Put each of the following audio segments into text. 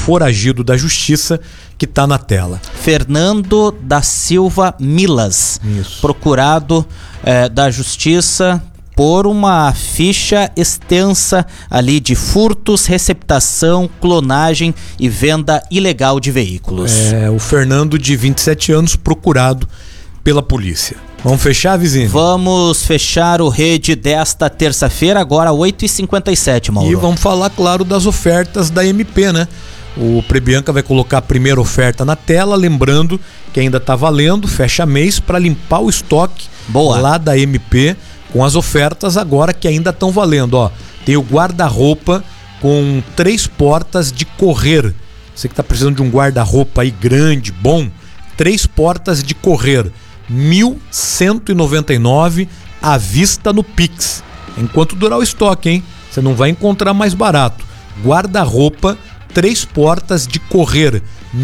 foragido da justiça que está na tela. Fernando da Silva Milas, Isso. procurado da justiça por uma ficha extensa ali de furtos, receptação, clonagem e venda ilegal de veículos. O Fernando, de 27 anos, procurado pela polícia. Vamos fechar, vizinho? Vamos fechar o Rede desta terça-feira, agora 8h57, Mauro. E vamos falar, claro, das ofertas da MP, né? O Prebianca vai colocar a primeira oferta na tela, lembrando que ainda está valendo, fecha mês, para limpar o estoque lá da MP, com as ofertas agora que ainda estão valendo. Ó, tem o guarda-roupa com 3 portas de correr. Você que está precisando de um guarda-roupa aí grande, bom, 3 portas de correr, 1.199 à vista no Pix. Enquanto durar o estoque, hein? Você não vai encontrar mais barato. Guarda-roupa, 3 portas de correr,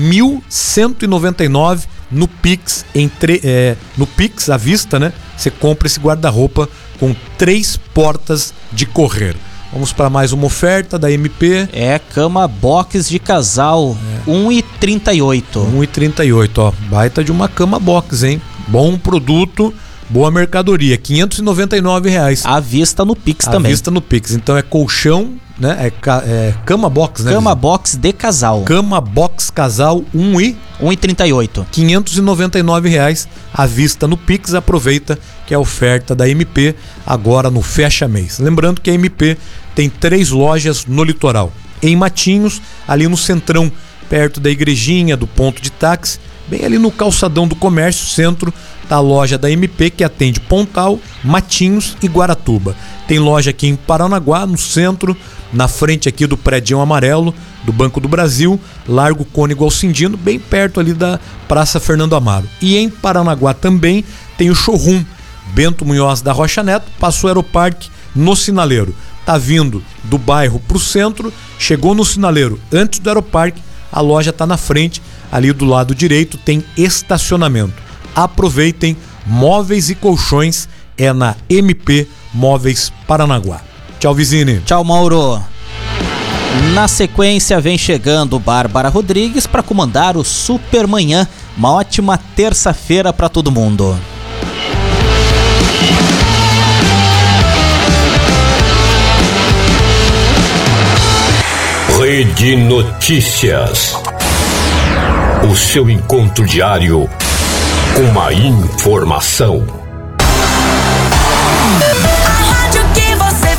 1.199 no Pix, no Pix à vista, né? Você compra esse guarda-roupa com 3 portas de correr. Vamos para mais uma oferta da MP. Cama box de casal, 1,38. 1,38, ó. Baita de uma cama box, hein? Bom produto, boa mercadoria, R$599. À vista no Pix à também. À vista no Pix. Então é colchão, né? Cama box, né? Cama box de casal. Cama box casal, 1,38. R$599 à vista no Pix. Aproveita que é a oferta da MP agora no fecha mês. Lembrando que a MP tem 3 lojas no litoral. Em Matinhos, ali no centrão, perto da igrejinha, do ponto de táxi, bem ali no calçadão do comércio, centro, tá a loja da MP, que atende Pontal, Matinhos e Guaratuba. Tem loja aqui em Paranaguá, no centro, na frente aqui do prédio amarelo do Banco do Brasil, Largo Cônego Alcindino, bem perto ali da Praça Fernando Amaro. E em Paranaguá também tem o showroom Bento Munhoz da Rocha Neto, passou o Aeroparque no Sinaleiro. Tá vindo do bairro pro centro, chegou no Sinaleiro antes do Aeroparque, a loja tá na frente, ali do lado direito tem estacionamento. Aproveitem, móveis e colchões é na MP Móveis Paranaguá. Tchau, Vizine. Tchau, Mauro. Na sequência vem chegando Bárbara Rodrigues para comandar o Supermanhã. Uma ótima terça-feira para todo mundo. Rede Notícias. O seu encontro diário com a informação. A rádio que você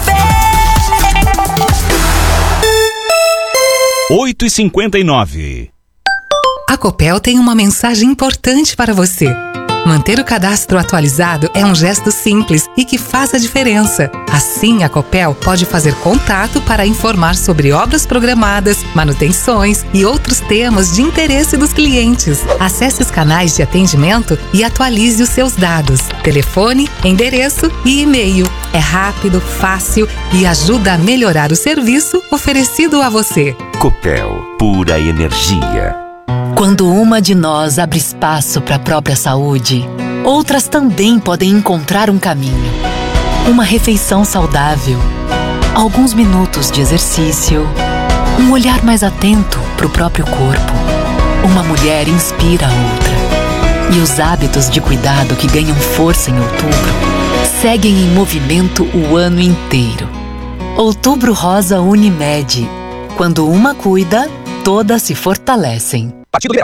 vê. 8h59. A Copel tem uma mensagem importante para você. Manter o cadastro atualizado é um gesto simples e que faz a diferença. Assim, a Copel pode fazer contato para informar sobre obras programadas, manutenções e outros temas de interesse dos clientes. Acesse os canais de atendimento e atualize os seus dados, telefone, endereço e e-mail. É rápido, fácil e ajuda a melhorar o serviço oferecido a você. Copel, pura energia. Quando uma de nós abre espaço para a própria saúde, outras também podem encontrar um caminho. Uma refeição saudável, alguns minutos de exercício, um olhar mais atento para o próprio corpo. Uma mulher inspira a outra. E os hábitos de cuidado que ganham força em outubro seguem em movimento o ano inteiro. Outubro Rosa Unimed. Quando uma cuida, todas se fortalecem. Partido Liberal.